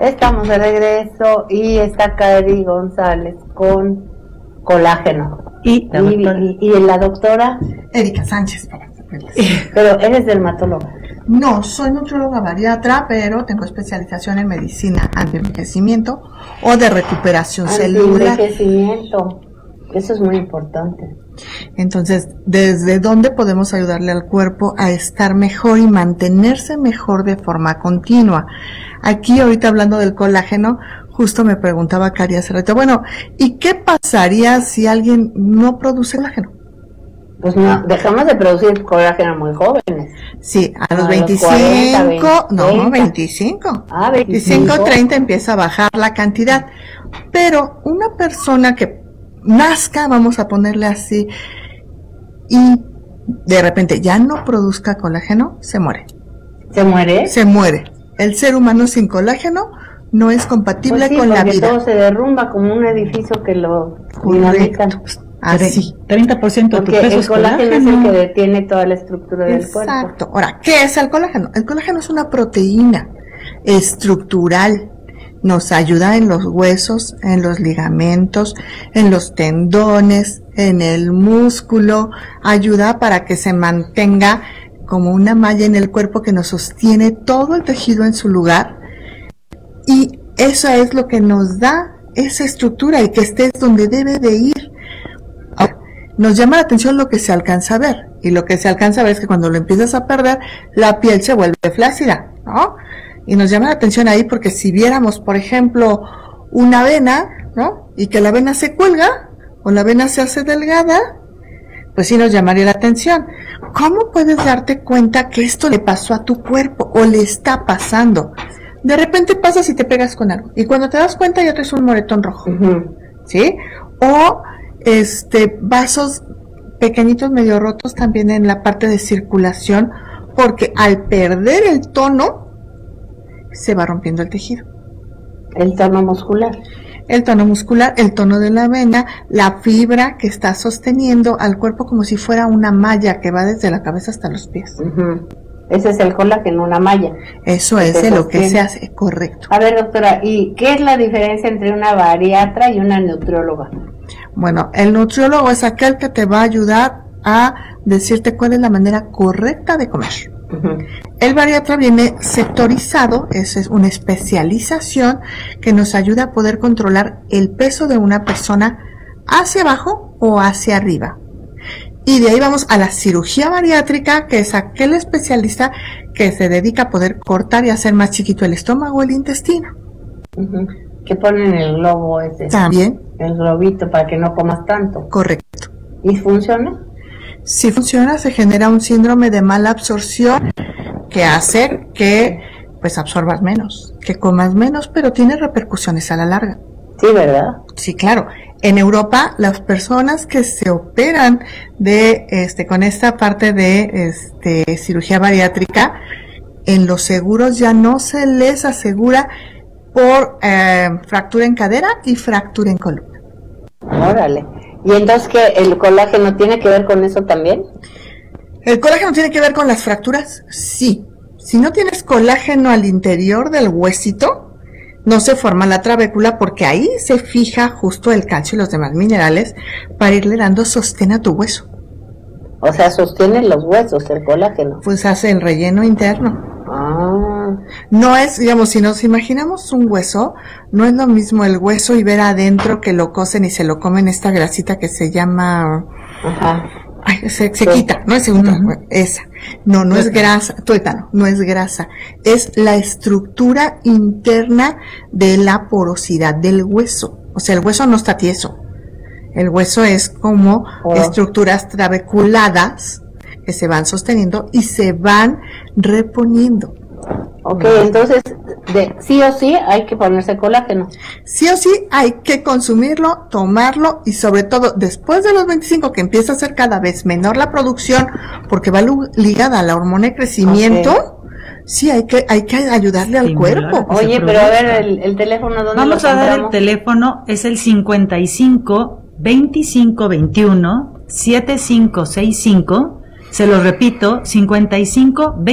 Estamos de regreso y está Cari González con colágeno. Y la doctora Erika Sánchez. Pero eres dermatóloga. No, soy nutrióloga bariatra, pero tengo especialización en medicina anti-envejecimiento o de recuperación celular. Anti-envejecimiento, eso es muy importante. Entonces, ¿desde dónde podemos ayudarle al cuerpo a estar mejor y mantenerse mejor de forma continua? Aquí, ahorita hablando del colágeno, justo me preguntaba Cari hace rato, bueno, ¿y qué pasaría si alguien no produce colágeno? Pues no, dejamos de producir colágeno muy jóvenes. Sí, a los 25, 40, 20, 25. 25, 30 empieza a bajar la cantidad. Pero una persona que nazca, vamos a ponerle así, y de repente ya no produzca colágeno, se muere. ¿Se muere? Se muere. El ser humano sin colágeno no es compatible con la vida. Todo se derrumba como un edificio que lo dinamitan. Así. 30% de tu peso el colágeno es el que detiene toda la estructura del cuerpo. Exacto. Ahora, ¿qué es el colágeno? El colágeno es una proteína estructural. Nos ayuda en los huesos, en los ligamentos, en los tendones, en el músculo. Ayuda para que se mantenga como una malla en el cuerpo que nos sostiene todo el tejido en su lugar. Y eso es lo que nos da esa estructura y que estés donde debe de ir. Ahora, nos llama la atención lo que se alcanza a ver, y lo que se alcanza a ver es que cuando lo empiezas a perder, la piel se vuelve flácida, ¿no? Y nos llama la atención ahí porque si viéramos, por ejemplo, una vena, ¿no? Y que la vena se cuelga, o la vena se hace delgada, pues sí nos llamaría la atención. ¿Cómo puedes darte cuenta que esto le pasó a tu cuerpo, o le está pasando? De repente pasas y te pegas con algo, y cuando te das cuenta ya traes un moretón rojo, ¿sí? O vasos pequeñitos medio rotos también en la parte de circulación, porque al perder el tono se va rompiendo el tejido. El tono muscular. El tono muscular, el tono de la vena, la fibra que está sosteniendo al cuerpo como si fuera una malla que va desde la cabeza hasta los pies. Ese es el colágeno, una malla. Eso es de lo que se hace, correcto. A ver, doctora, ¿y qué es la diferencia entre una bariatra y una nutrióloga? Bueno, el nutriólogo es aquel que te va a ayudar a decirte cuál es la manera correcta de comer. El bariatra viene sectorizado, es una especialización que nos ayuda a poder controlar el peso de una persona hacia abajo o hacia arriba. Y de ahí vamos a la cirugía bariátrica, que es aquel especialista que se dedica a poder cortar y hacer más chiquito el estómago o el intestino. Que ponen el globo ese. También. El globito para que no comas tanto. Correcto. ¿Y funciona? Si funciona, se genera un síndrome de mala absorción que hace que pues absorbas menos, que comas menos, pero tiene repercusiones a la larga. Sí, ¿verdad? Sí, claro. En Europa, las personas que se operan con esta parte de cirugía bariátrica, en los seguros ya no se les asegura por fractura en cadera y fractura en columna. Órale. ¿Y entonces qué, el colágeno tiene que ver con eso también? ¿El colágeno tiene que ver con las fracturas? Sí. Si no tienes colágeno al interior del huesito, no se forma la trabécula, porque ahí se fija justo el calcio y los demás minerales para irle dando sostén a tu hueso. O sea, sostiene los huesos el colágeno. Pues hace el relleno interno. No es, digamos, si nos imaginamos un hueso, no es lo mismo el hueso y ver adentro que lo cocen y se lo comen esta grasita que se llama... Ay, se quita, no es esa. No es grasa, tuétano, no es grasa. Es la estructura interna de la porosidad del hueso. O sea, el hueso no está tieso. El hueso es como estructuras trabeculadas que se van sosteniendo y se van reponiendo. Ok, entonces sí o sí hay que ponerse colágeno. Sí o sí hay que consumirlo, tomarlo, y sobre todo después de los 25, que empieza a ser cada vez menor la producción porque va ligada a la hormona de crecimiento. Sí, hay que ayudarle al cuerpo. Oye, pero a ver el teléfono, ¿dónde vamos a dar el teléfono? Es el 55 25 21 7565. Se lo repito, 55 20